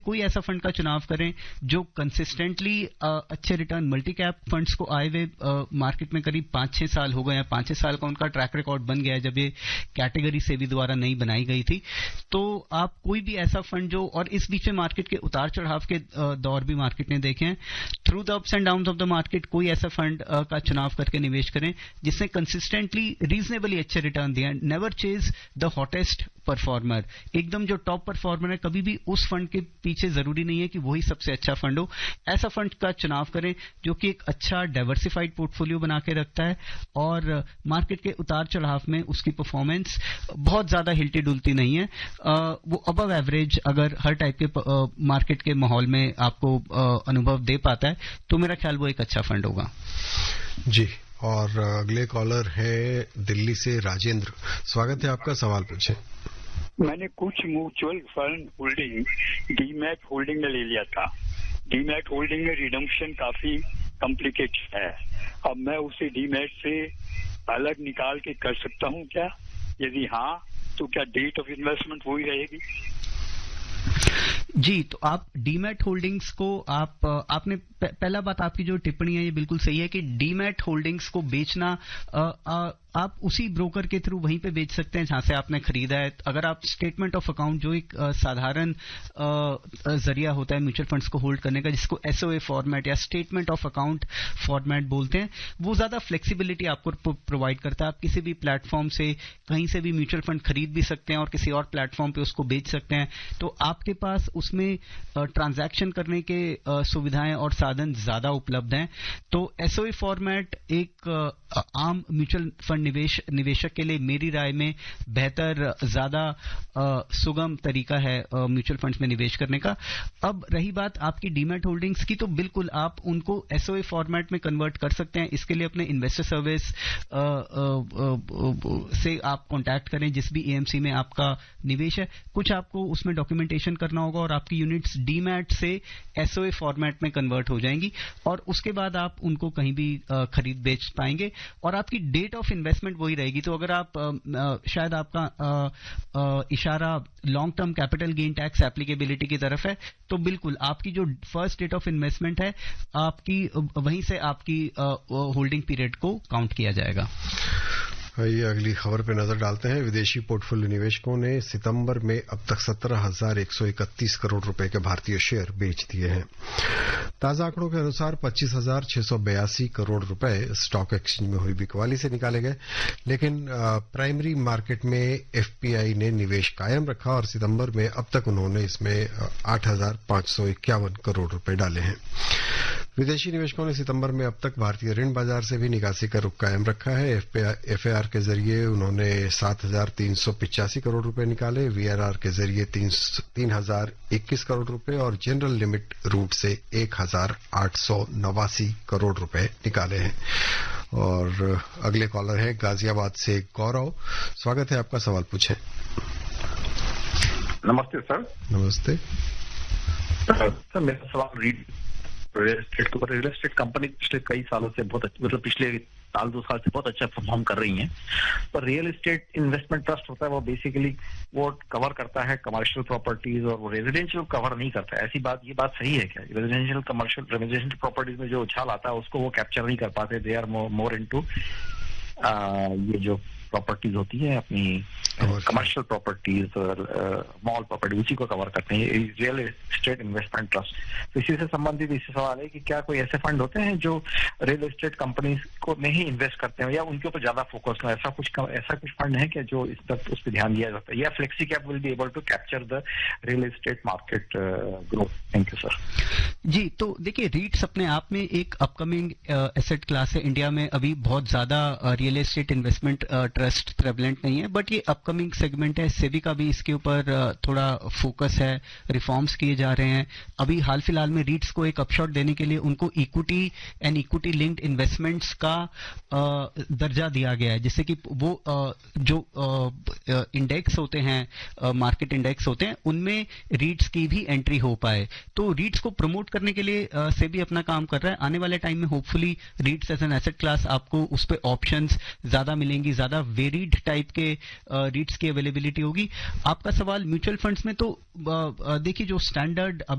कोई ऐसा फंड का चुनाव करें जो कंसिस्टेंटली अच्छे रिटर्न, मल्टी कैप फंड्स को आए हुए मार्केट में करीब 5-6 साल हो गए हैं, 5-6 साल का उनका ट्रैक रिकॉर्ड बन गया है जब ये कैटेगरी सेबी द्वारा नई बनाई गई थी। तो आप कोई भी ऐसा फंड जो, और इस बीच में मार्केट के उतार चढ़ाव के दौर भी मार्केट ने देखे हैं, through the ups and downs of the market कोई ऐसा फंड का चुनाव करके निवेश करें जिसने कंसिस्टेंटली रीजनेबली अच्छे रिटर्न दिए। Never chase the hottest performer, एकदम जो टॉप परफॉर्मर है कभी भी उस फंड के पीछे जरूरी नहीं है कि वही सबसे अच्छा फंड हो। ऐसा फंड का चुनाव करें जो कि एक अच्छा डाइवर्सिफाइड पोर्टफोलियो बना के रखता है और मार्केट के उतार चढ़ाव में उसकी परफॉर्मेंस बहुत ज्यादा हिलती डुलती नहीं है। वो अबव एवरेज अगर हर टाइप के मार्केट के माहौल में आपको अनुभव दे पाता है तो मेरा ख्याल वो एक अच्छा फंड होगा। जी, और अगले कॉलर है दिल्ली से राजेंद्र। स्वागत है आपका, सवाल पूछें। मैंने कुछ mutual fund holding demat holding में ले लिया था। डीमैट होल्डिंग में रिडम्पशन काफी कॉम्प्लिकेटेड है। अब मैं उसे डीमैट से अलग निकाल के कर सकता हूँ क्या? यदि हाँ तो क्या डेट ऑफ इन्वेस्टमेंट वही रहेगी? जी, तो आप डीमैट होल्डिंग्स को आपने पहला बात, आपकी जो टिप्पणी है ये बिल्कुल सही है कि डीमैट होल्डिंग्स को बेचना आप उसी ब्रोकर के थ्रू वहीं पे बेच सकते हैं जहां से आपने खरीदा है। अगर आप स्टेटमेंट ऑफ अकाउंट, जो एक साधारण जरिया होता है म्यूचुअल फंड्स को होल्ड करने का, जिसको एसओए फॉर्मेट या स्टेटमेंट ऑफ अकाउंट फॉर्मेट बोलते हैं, वो ज्यादा फ्लेक्सिबिलिटी आपको प्रोवाइड करता है। आप किसी भी प्लेटफॉर्म से कहीं से भी म्यूचुअल फंड खरीद भी सकते हैं और किसी और प्लेटफॉर्म पे उसको बेच सकते हैं। तो आपके पास उसमें ट्रांजैक्शन करने के सुविधाएं और साधन ज्यादा उपलब्ध हैं। तो एसओए फॉर्मेट एक आम म्यूचुअल फंड निवेशक के लिए मेरी राय में बेहतर, ज्यादा सुगम तरीका है म्यूचुअल फंड्स में निवेश करने का। अब रही बात आपकी डीमैट होल्डिंग्स की, तो बिल्कुल आप उनको एसओए फॉर्मेट में कन्वर्ट कर सकते हैं। इसके लिए अपने इन्वेस्टर सर्विस से आप कांटेक्ट करें जिस भी एएमसी में आपका निवेश है। कुछ आपको उसमें डॉक्यूमेंटेशन करना होगा और आपकी यूनिट्स डीमैट से एसओए फॉर्मेट में कन्वर्ट हो जाएंगी और उसके बाद आप उनको कहीं भी खरीद बेच पाएंगे और आपकी डेट ऑफ इन्वेस्टमेंट वही रहेगी। तो अगर आप शायद आपका इशारा long term capital gain tax applicability की तरफ है, तो बिल्कुल आपकी जो फर्स्ट डेट ऑफ इन्वेस्टमेंट है आपकी वहीं से आपकी होल्डिंग पीरियड को काउंट किया जाएगा। ये अगली खबर पे नजर डालते हैं। विदेशी पोर्टफोलियो निवेशकों ने सितंबर में अब तक 17,131 करोड़ रुपए के भारतीय शेयर बेच दिए हैं। ताजा आंकड़ों के अनुसार 25,682 करोड़ रुपए स्टॉक एक्सचेंज में हुई बिकवाली से निकाले गए, लेकिन प्राइमरी मार्केट में एफपीआई ने निवेश कायम रखा और सितंबर में अब तक उन्होंने इसमें 8,551 करोड़ रुपए डाले हैं। विदेशी निवेशकों ने सितंबर में अब तक भारतीय ऋण बाजार से भी निकासी का रुख कायम रखा है। एफएआर के जरिए उन्होंने 7,385 करोड़ रुपए निकाले, वीआरआर के जरिए 3,021 करोड़ रुपए और जनरल लिमिट रूट से 1,889 करोड़ रुपए निकाले हैं। और अगले कॉलर है गाजियाबाद से गौरव। स्वागत है आपका, सवाल पूछें। नमस्ते सर। नमस्ते सर, मेरा सवाल रियल एस्टेट के ऊपर। रियल एस्टेट कंपनी पिछले कई सालों से मतलब पिछले साल 2 साल से बहुत अच्छा परफॉर्म कर रही हैं, पर रियल एस्टेट इन्वेस्टमेंट ट्रस्ट होता है वो बेसिकली वो कवर करता है कमर्शियल प्रॉपर्टीज और वो रेजिडेंशियल कवर नहीं करता है। ये बात सही है क्या? रेजिडेंशियल प्रॉपर्टीज में जो उछाल आता है उसको वो कैप्चर नहीं कर पाते। दे आर मोर इनटू ये जो प्रॉपर्टीज होती है अपनी कमर्शियल प्रॉपर्टीज और मॉल प्रॉपर्टी, उसी को कवर करते हैं रियल एस्टेट इन्वेस्टमेंट ट्रस्ट। तो इसी से संबंधित इससे सवाल है कि क्या कोई ऐसे फंड होते हैं जो रियल एस्टेट कंपनीज को नहीं इन्वेस्ट करते हैं या उनके ऊपर ज्यादा फोकस हो? ऐसा कुछ फंड है क्या जो उस पर ध्यान दिया जाता है, या flexi cap will be able to capture the real estate market growth? Thank you sir. जी, तो देखिए रीट्स अपने आप में एक अपकमिंग एसेट क्लास है। इंडिया में अभी बहुत ज्यादा real estate investment trust prevalent नहीं है, बट ये अपकमिंग सेगमेंट है। सेबी का भी इसके ऊपर थोड़ा फोकस है, रिफॉर्म्स किए जा रहे हैं। अभी हाल फिलहाल में रीट्स को एक अपशॉट देने के लिए उनको equity and equity linked investments का दर्जा दिया गया है, जिससे कि वो जो इंडेक्स होते हैं, मार्केट इंडेक्स होते हैं, उनमें रीट्स की भी एंट्री हो पाए। तो रीट्स को प्रमोट करने के लिए सेबी अपना काम कर रहा है। आने वाले टाइम में hopefully रीट्स as an asset class आपको उस पर ऑप्शंस ज्यादा मिलेंगी, ज्यादा वेरीड टाइप के रीट्स की अवेलेबिलिटी होगी। आपका सवाल म्यूचुअल फंड्स में, तो देखिए जो स्टैंडर्ड